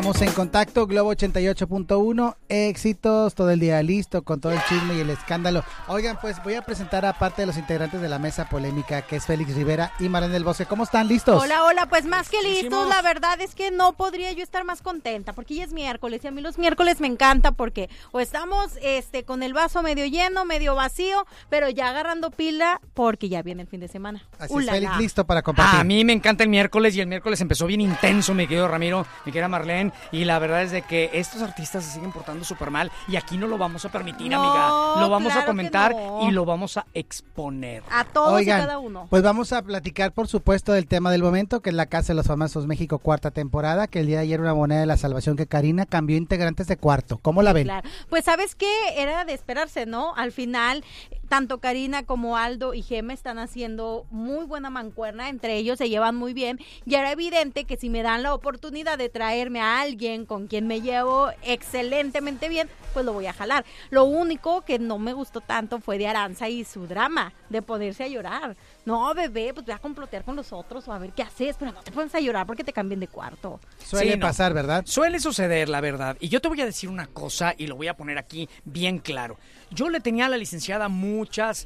Estamos en contacto, Globo 88.1, éxitos, todo el día listo, con todo el chisme y el escándalo. Oigan, pues voy a presentar a parte de los integrantes de la mesa polémica, que es Félix Rivera y Marlene del Bosque. ¿Cómo están? ¿Listos? Hola, pues más que listos, la verdad es que no podría yo estar más contenta, porque ya es miércoles, y a mí los miércoles me encanta, porque o estamos con el vaso medio lleno, medio vacío, pero ya agarrando pila, porque ya viene el fin de semana. Así es, Félix, listo para compartir. A mí me encanta el miércoles, y el miércoles empezó bien intenso, mi querido Ramiro, mi querida Marlene. Y la verdad es de que estos artistas se siguen portando súper mal y aquí no lo vamos a permitir, amiga. Lo vamos a comentar y lo vamos a exponer. A todos. Oigan, y cada uno. Pues vamos a platicar, por supuesto, del tema del momento, que es La Casa de los Famosos México, cuarta temporada, que el día de ayer una moneda de la salvación que Karina cambió integrantes de cuarto. ¿Cómo la ven? Claro. Pues ¿sabes qué? Era de esperarse, ¿no? Al final, tanto Karina como Aldo y Gema están haciendo muy buena mancuerna, entre ellos se llevan muy bien, y era evidente que si me dan la oportunidad de traerme a alguien con quien me llevo excelentemente bien, pues lo voy a jalar. Lo único que no me gustó tanto fue de Aranza y su drama, de ponerse a llorar. No, bebé, pues voy a complotear con los otros o a ver qué haces, pero no te pones a llorar porque te cambien de cuarto. Suele pasar, ¿verdad? Suele suceder, la verdad. Y yo te voy a decir una cosa y lo voy a poner aquí bien claro. Yo le tenía a la licenciada muchas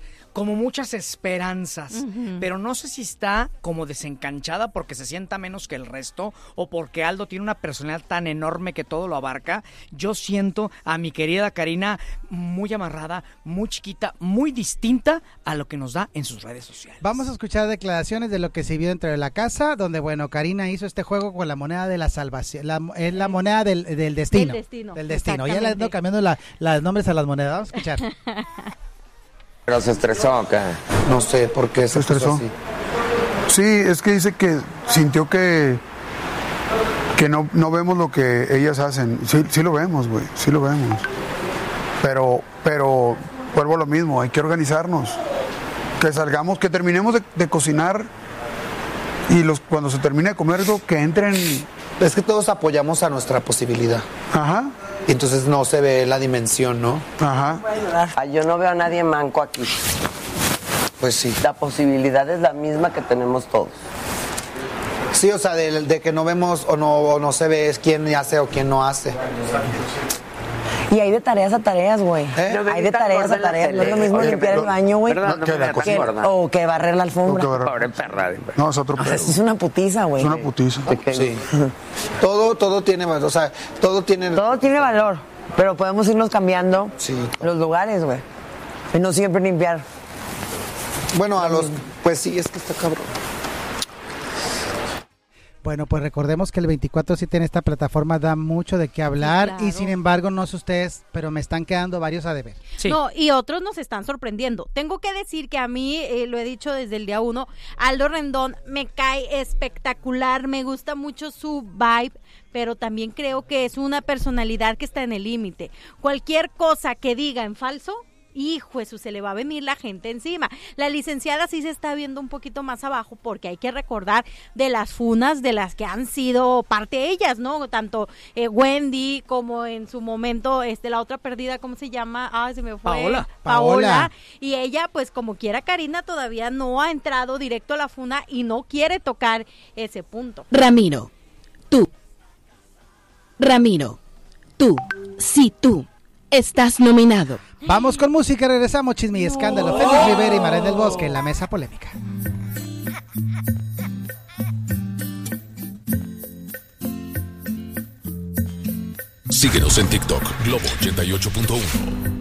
esperanzas, pero no sé si está como desencanchada porque se sienta menos que el resto o porque Aldo tiene una personalidad tan enorme que todo lo abarca. Yo siento a mi querida Karina muy amarrada, muy chiquita, muy distinta a lo que nos da en sus redes sociales. Vamos a escuchar declaraciones de lo que se vio dentro de la casa, donde, bueno, Karina hizo este juego con la moneda de la salvación, es la moneda del destino. Del destino. Ya le ando cambiando los nombres a las monedas. Vamos a escuchar. ¿Pero se estresó o qué? No sé por qué se estresó. Así. Sí, es que dice que sintió que no vemos lo que ellas hacen. Sí lo vemos, güey, sí lo vemos. Pero vuelvo a lo mismo, hay que organizarnos. Que salgamos, que terminemos de cocinar y cuando se termine de comer algo, que entren. Es que todos apoyamos a nuestra posibilidad. Ajá. Y entonces no se ve la dimensión, ¿no? Ajá. Yo no veo a nadie manco aquí. Pues sí. La posibilidad es la misma que tenemos todos. Sí, o sea, de que no vemos o no se ve es quién hace o quién no hace. Y hay de tareas a tareas, güey. Hay de tareas a tareas. No es lo mismo limpiar el baño, güey. O que barrer la alfombra. Pobre perra. No, es otro perro. Es una putiza, güey. Es una putiza. Sí. Todo tiene, o sea, todo tiene valor. Pero podemos irnos cambiando sí, los lugares, güey. Y no siempre limpiar. Bueno, pues sí, es que está cabrón. Bueno, pues recordemos que el 24/7 en esta plataforma da mucho de qué hablar, sí, claro. Y sin embargo, no sé ustedes, pero me están quedando varios a deber. Sí. No, y otros nos están sorprendiendo. Tengo que decir que a mí, lo he dicho desde el día 1, Aldo Rendón me cae espectacular, me gusta mucho su vibe, pero también creo que es una personalidad que está en el límite. Cualquier cosa que diga en falso, hijo, eso se le va a venir la gente encima. La licenciada sí se está viendo un poquito más abajo porque hay que recordar de las funas de las que han sido parte ellas, ¿no? Tanto Wendy como en su momento la otra perdida, ¿cómo se llama? Se me fue. Paola. Y ella, pues como quiera, Karina todavía no ha entrado directo a la funa y no quiere tocar ese punto. Ramiro, tú, sí tú, estás nominado. Vamos con música, regresamos, chisme y escándalo. Félix Rivera y Marlene del Bosque en la mesa polémica. Síguenos en TikTok, Globo 88.1.